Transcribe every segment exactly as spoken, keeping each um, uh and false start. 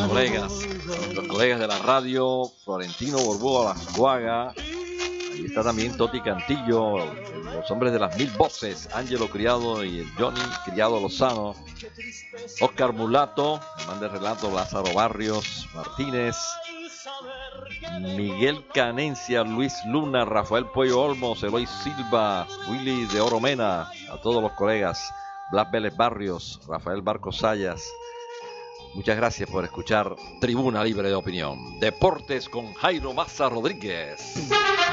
colegas, los colegas de la radio, Florentino Borboa Lascuaga, ahí está también Toti Cantillo, los hombres de las mil voces, Ángelo Criado y el Johnny Criado Lozano, Oscar Mulato, el man de relato Lázaro Barrios Martínez, Miguel Canencia, Luis Luna, Rafael Pollo Olmos, Eloy Silva, Willy de Oro Mena, a todos los colegas, Blas Vélez Barrios, Rafael Barcos Sayas. Muchas gracias por escuchar Tribuna Libre de Opinión. Deportes con Jairo Maza Rodríguez.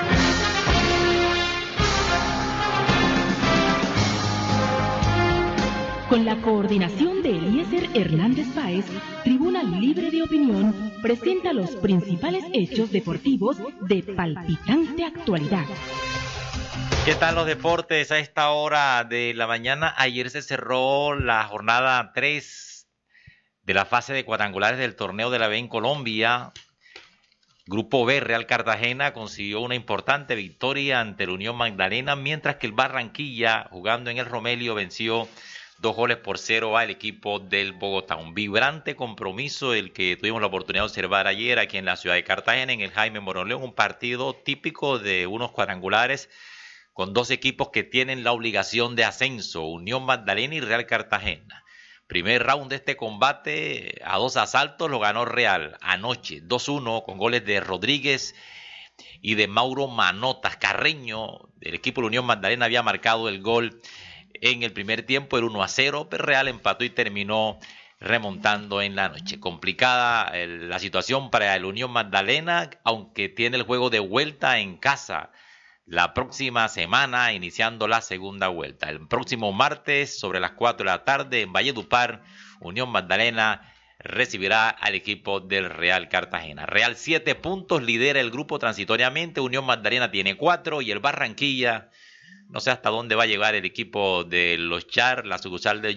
Con la coordinación de Eliezer Hernández Páez, Tribuna Libre de Opinión presenta los principales hechos deportivos de palpitante actualidad. ¿Qué tal los deportes a esta hora de la mañana? Ayer se cerró la jornada tres de la fase de cuadrangulares del torneo de la B en Colombia. Grupo B, Real Cartagena consiguió una importante victoria ante la Unión Magdalena, mientras que el Barranquilla, jugando en el Romelio, venció dos goles por cero al equipo del Bogotá. Un vibrante compromiso el que tuvimos la oportunidad de observar ayer aquí en la ciudad de Cartagena, en el Jaime Moroleón, un partido típico de unos cuadrangulares con dos equipos que tienen la obligación de ascenso, Unión Magdalena y Real Cartagena. Primer round de este combate, a dos asaltos lo ganó Real anoche, dos uno, con goles de Rodríguez y de Mauro Manotas. Carreño, del equipo de Unión Magdalena, había marcado el gol en el primer tiempo, el uno a cero, pero Real empató y terminó remontando en la noche. Complicada eh, la situación para el Unión Magdalena, aunque tiene el juego de vuelta en casa la próxima semana, iniciando la segunda vuelta. El próximo martes, sobre las cuatro de la tarde, en Valledupar, Unión Magdalena recibirá al equipo del Real Cartagena. Real siete puntos, lidera el grupo transitoriamente, Unión Magdalena tiene cuatro y el Barranquilla, no sé hasta dónde va a llegar el equipo de los Char, la sucursal de